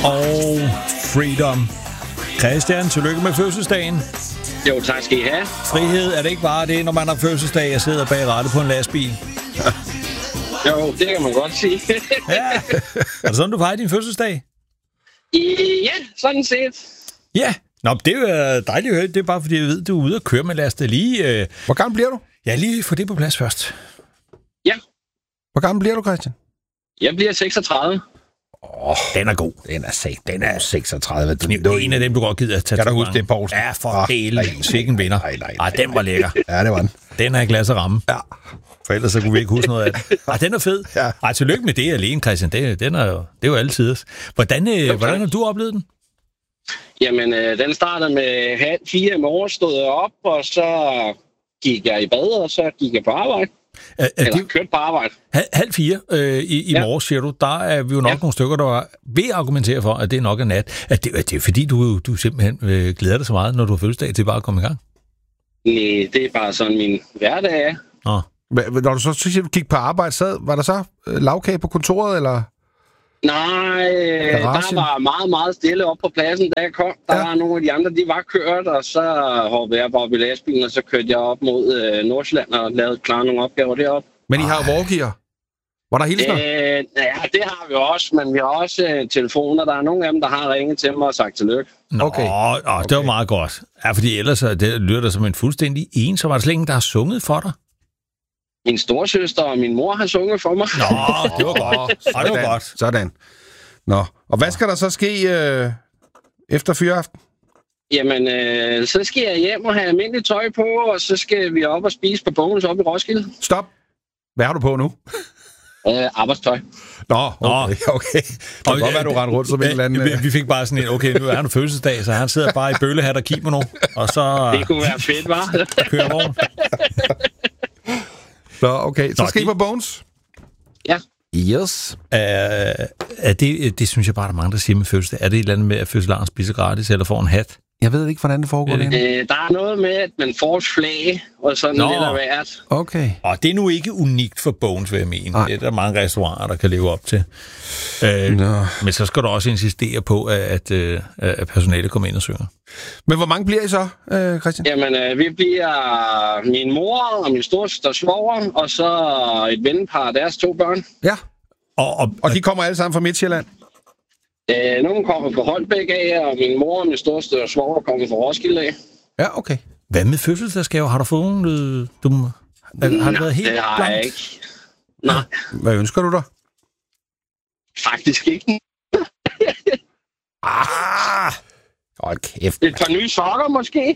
og Freedom. Christian, tillykke med fødselsdagen. Jo, tak skal I have. Frihed, er det ikke bare det, når man har fødselsdag, jeg sidder bag rattet på en lastbil? Jo, det kan man godt sige. Ja. Er det sådan, du fejrer din fødselsdag? Ja, sådan set. Ja. Nå, det er jo dejligt at høre. Det er bare fordi, jeg ved, du er ude at køre med laster lige. Hvor gammel bliver du? Ja, lige få det på plads først. Ja. Hvor gammel bliver du, Christian? Jeg bliver 36. Den er god. Den er 36. Det er en af dem, du godt gider at tage. Kan du huske det, Poulsen? Ja, for hele sikken vinder. Nej, den var lækker. Ja, det var den. Den er i glas og ramme. Ja. For ellers så kunne vi ikke huske noget af det. Den er fed. Ja. Ej, tillykke med det alene, Christian. Det er jo altid. Hvordan har du oplevet den? Jamen, den startede med 3:30 i morges, stod jeg op, og så gik jeg i bad, og så gik jeg på arbejde. Kørte på arbejde. 3:30 i morges, siger du. Der er vi jo nok nogle stykker, der vil argumentere for, at det nok er nat. Er det fordi, du simpelthen glæder dig så meget, når du har fødselsdag til bare at komme i gang? Nej, det er bare sådan min hverdag er. Nå. Når du så siger, du gik på arbejde, var der så lavkage på kontoret, eller? Nej, der var meget, meget stille op på pladsen, da jeg kom. Der var nogle af de andre, de var kørt, og så hoppede jeg bare op i lastbilen, og så kørte jeg op mod Nordsjælland og lavede klare nogle opgaver deroppe. Men I har walkier? Var der hilsner? Ja, det har vi også, men vi har også telefoner. Der er nogle af dem, der har ringet til mig og sagt tillykke. Okay. Det var meget godt. Ja, fordi ellers det lyder der som en fuldstændig en, så var der slet ingen, der har sunget for dig. Min storesøster og min mor har sunget for mig. Nå, det var godt. Det var godt. Sådan. Nå, og hvad skal der så ske efter fyraften? Jamen, så skal jeg hjem og have almindeligt tøj på, og så skal vi op og spise på Bones op i Roskilde. Stop. Hvad har du på nu? Arbejdstøj. Nå, okay. Det kan godt være, du render rundt som en eller anden... Vi fik bare sådan en, okay, nu er han fødselsdag, så han sidder bare i bøllehat og kimono, og så... Det kunne være fedt, hva'? Kører vogn. Nå, okay. Så skal I på Bones? Ja. Yes. Det synes jeg bare, der er mange, der siger med fødselsdag. Er det et eller andet med, at fødselaren spiser gratis, eller får en hat? Jeg ved ikke, hvordan det foregår. Der er noget med, at man får et flag, og sådan lidt af hvert. Okay. Og det er nu ikke unikt for Bones, vil jeg mene. Det er der mange restauranter, der kan leve op til. Men så skal du også insistere på, at personalet kommer ind og synger. Men hvor mange bliver I så, Christian? Jamen, vi bliver min mor og min storesøster svoger, og så et vennepar af deres 2 børn. Ja. Og de kommer alle sammen fra Midtjylland? Nogle kommer fra Holbæk af, og min mor og min storesøster svoger kommer fra Roskilde af. Ja, okay. Hvad med fødselsdagsgave? Har du fået nogle? Har det været helt det har blankt? jeg ikke. Nej. Hvad ønsker du dig? Faktisk ikke. Hold kæft. Et par nye sokker, måske?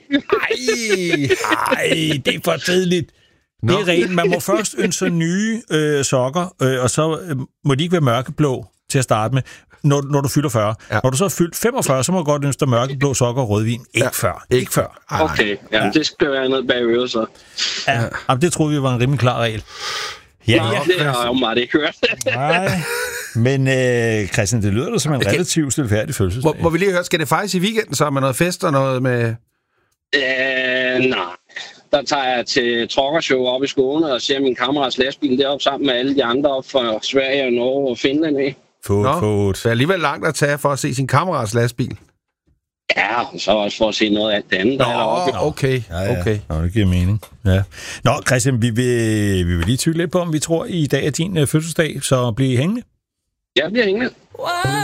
Ej, det er for tidligt. Det er rent. Man må først ønske nye sokker, og så må de ikke være mørkeblå til at starte med, når du fylder 40. Ja. Når du så er fyldt 45, så må du godt ønske dig mørkeblå sokker og rødvin. Ikke før. Ikke før. Okay, jamen, det skal være noget bag øret, så. Ja. Jamen, det troede vi var en rimelig klar regel. Ja. Det har jeg jo meget ikke hørt. Nej. Men Christian, det lyder da som en relativt stilfærdig fødselsdag. Må vi lige høre, skal det fejres i weekenden så med noget fest og noget med... Nej. Der tager jeg til Trokkershow op i Skåne og ser min kammerats lastbil deroppe sammen med alle de andre op fra Sverige og Norge og Finland af. Fod. Det er alligevel langt at tage for at se sin kammerats lastbil. Ja, og så også for at se noget af det andet, der er deroppe. Okay. Nå, det giver mening. Ja. Nå, Christian, vi vil lige tykke lidt på, om vi tror, i dag er din fødselsdag, så bliv hængende. Jeg bliver hængende.